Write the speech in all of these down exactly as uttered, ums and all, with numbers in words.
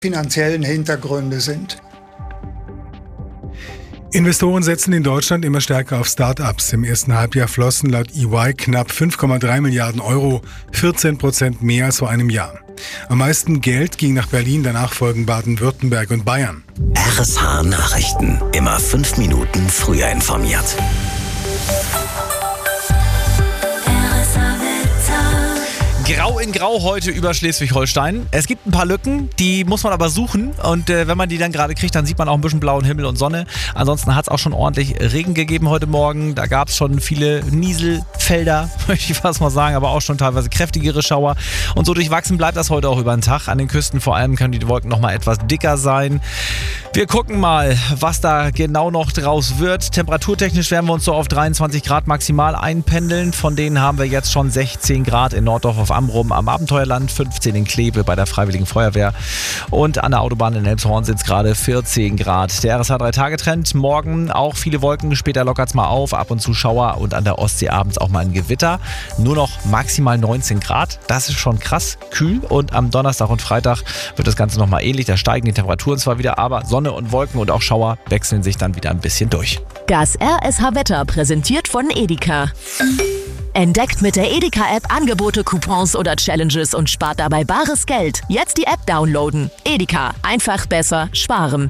finanziellen Hintergründe sind. Investoren setzen in Deutschland immer stärker auf Start-ups. Im ersten Halbjahr flossen laut E Y knapp fünf Komma drei Milliarden Euro, vierzehn Prozent mehr als vor einem Jahr. Am meisten Geld ging nach Berlin, danach folgen Baden-Württemberg und Bayern. R S H Nachrichten, immer fünf Minuten früher informiert. Grau in Grau heute über Schleswig-Holstein. Es gibt ein paar Lücken, die muss man aber suchen. Und äh, wenn man die dann gerade kriegt, dann sieht man auch ein bisschen blauen Himmel und Sonne. Ansonsten hat es auch schon ordentlich Regen gegeben heute Morgen. Da gab es schon viele Nieselfelder, möchte ich fast mal sagen, aber auch schon teilweise kräftigere Schauer. Und so durchwachsen bleibt das heute auch über den Tag. An den Küsten vor allem können die Wolken noch mal etwas dicker sein. Wir gucken mal, was da genau noch draus wird. Temperaturtechnisch werden wir uns so auf dreiundzwanzig Grad maximal einpendeln. Von denen haben wir jetzt schon sechzehn Grad in Norddorf auf Amrum am Abenteuerland, fünfzehn in Kleve bei der Freiwilligen Feuerwehr und an der Autobahn in Elmshorn sind es gerade vierzehn Grad. Der R S H drei Tage Trend, morgen auch viele Wolken, später lockert es mal auf, ab und zu Schauer und an der Ostsee abends auch mal ein Gewitter. Nur noch maximal neunzehn Grad, das ist schon krass kühl und am Donnerstag und Freitag wird das Ganze nochmal ähnlich, da steigen die Temperaturen zwar wieder, aber Sonne und Wolken und auch Schauer wechseln sich dann wieder ein bisschen durch. Das R S H Wetter präsentiert von Edeka. Entdeckt mit der Edeka-App Angebote, Coupons oder Challenges und spart dabei bares Geld. Jetzt die App downloaden. Edeka. Einfach besser sparen.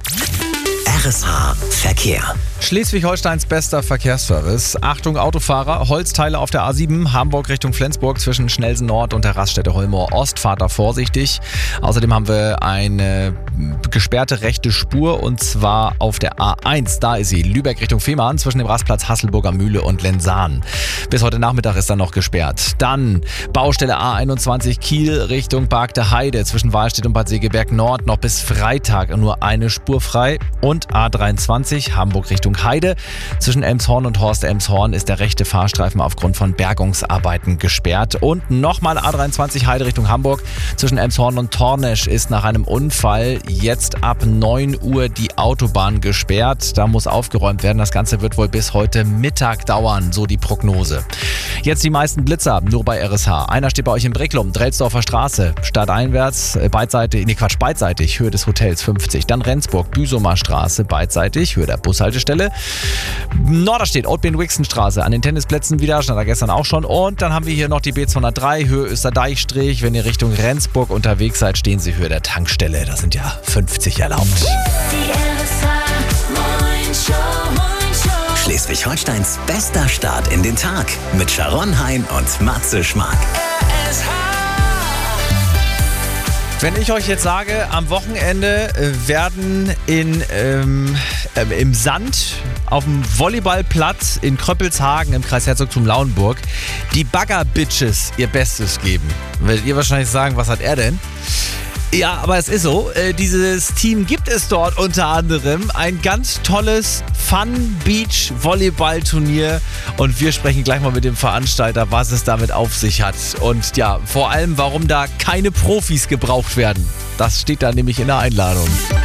R S H Verkehr. Schleswig-Holsteins bester Verkehrsservice. Achtung Autofahrer, Holzteile auf der A sieben, Hamburg Richtung Flensburg zwischen Schnelsen Nord und der Raststätte Holmoor Ost. Fahrt da vorsichtig. Außerdem haben wir eine gesperrte rechte Spur und zwar auf der A eins. Da ist sie, Lübeck Richtung Fehmarn zwischen dem Rastplatz Hasselburger Mühle und Lensahn. Bis heute Nachmittag ist dann noch gesperrt. Dann Baustelle A einundzwanzig Kiel Richtung Park der Heide zwischen Wahlstedt und Bad Segeberg Nord noch bis Freitag nur eine Spur frei. Und A dreiundzwanzig Hamburg Richtung Heide. Zwischen Elmshorn und Horst Elmshorn ist der rechte Fahrstreifen aufgrund von Bergungsarbeiten gesperrt. Und nochmal A dreiundzwanzig Heide Richtung Hamburg. Zwischen Elmshorn und Tornesch ist nach einem Unfall jetzt ab neun Uhr die Autobahn gesperrt. Da muss aufgeräumt werden. Das Ganze wird wohl bis heute Mittag dauern, so die Prognose. Jetzt die meisten Blitzer, nur bei R S H. Einer steht bei euch in Bricklum, Drelsdorfer Straße, stadteinwärts, beidseitig, nee Quatsch, beidseitig, Höhe des Hotels fünfzig. Dann Rendsburg, Büsumer Straße, beidseitig, Höhe der Bushaltestelle. Norderstedt, Oudbeen-Wixen-Straße, an den Tennisplätzen wieder, stand da gestern auch schon. Und dann haben wir hier noch die B zweihundertdrei, Höhe Österdeichstrich. Wenn ihr Richtung Rendsburg unterwegs seid, stehen Sie Höhe der Tankstelle. Da sind ja fünfzig erlaubt. Schleswig-Holsteins bester Start in den Tag mit Sharon Hein und Matze Schmark. Wenn ich euch jetzt sage, am Wochenende werden in, ähm, äh, im Sand auf dem Volleyballplatz in Kröppelshagen im Kreis Herzogtum Lauenburg die Bagger-Bitches ihr Bestes geben, werdet ihr wahrscheinlich sagen, was hat er denn? Ja, aber es ist so, äh, dieses Team gibt es dort unter anderem ein ganz tolles Fun-Beach-Volleyball-Turnier und wir sprechen gleich mal mit dem Veranstalter, was es damit auf sich hat und ja, vor allem, warum da keine Profis gebraucht werden. Das steht da nämlich in der Einladung.